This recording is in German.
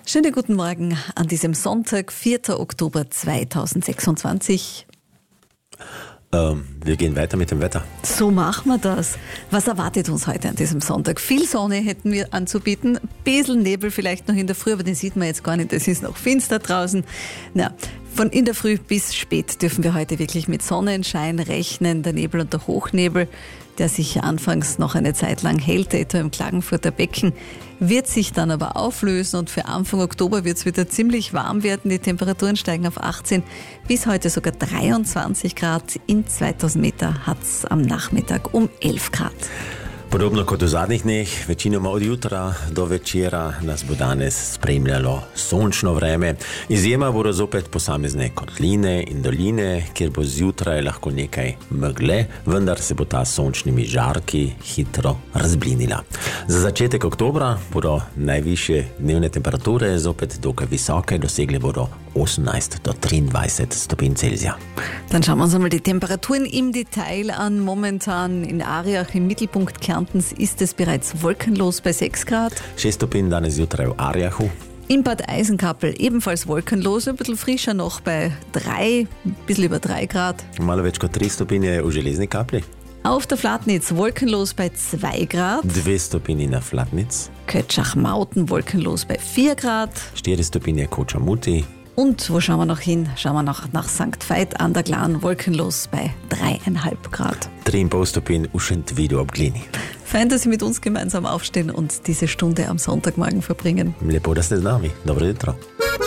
Schönen guten Morgen an diesem Sonntag, 4. Oktober 2026. Wir gehen weiter mit dem Wetter. So machen wir das. Was erwartet uns heute an diesem Sonntag? Viel Sonne hätten wir anzubieten, ein bisschen Nebel vielleicht noch in der Früh, aber den sieht man jetzt gar nicht, es ist noch finster draußen. Von in der Früh bis spät dürfen wir heute wirklich mit Sonnenschein rechnen. Der Nebel und der Hochnebel, der sich anfangs noch eine Zeit lang hält, etwa im Klagenfurter Becken, wird sich dann aber auflösen und für Anfang Oktober wird es wieder ziemlich warm werden. Die Temperaturen steigen auf 18 bis heute sogar 23 Grad. In 2000 Meter hat es am Nachmittag um 11 Grad. Podobno kot v zadnjih dneh, večinoma od jutra do večera nas bo danes spremljalo sončno vreme. Izjema bodo zopet posamezne kotline in doline, kjer bo zjutraj lahko nekaj megle, vendar se bo ta s sončnimi žarki hitro razblinila. Za začetek oktobra bodo najvišje dnevne temperature zopet dokaj visoke, dosegle bodo 18 do 23 stopinj Celzija. Dann schauen wir uns einmal die Temperaturen im Detail an. Momentan in Ariach im Mittelpunkt Kärntens ist es bereits wolkenlos bei 6 Grad. 6 stopinj danes zjutraj v Arjahu. In Bad Eisenkappel ebenfalls wolkenlos, ein bisschen frischer noch bei 3, ein bisschen über 3 Grad. Malo več kot 3 stopinje v Železni Kapli. Auf der Flatnitz wolkenlos bei 2 Grad. 2 stopinji na Flatnitz. Kötschach-Mauten wolkenlos bei 4 Grad. 4 stopinje Koča-Muti. Und wo schauen wir noch hin? Schauen wir noch nach St. Veit an der Glan, wolkenlos bei 3,5 Grad. 3,5 stopinj v Šentvidu ob Glini. Fein, dass Sie mit uns gemeinsam aufstehen und diese Stunde am Sonntagmorgen verbringen. Lepo, da ste z nami. Dobro jutro.